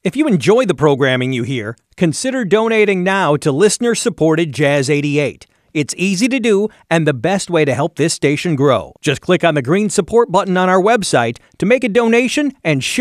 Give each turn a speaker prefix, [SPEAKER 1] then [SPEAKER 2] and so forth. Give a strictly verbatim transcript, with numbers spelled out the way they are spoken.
[SPEAKER 1] If you enjoy the programming you hear, consider donating now to listener-supported Jazz eighty-eight. It's easy to do and the best way to help this station grow. Just click on the green support button on our website to make a donation and share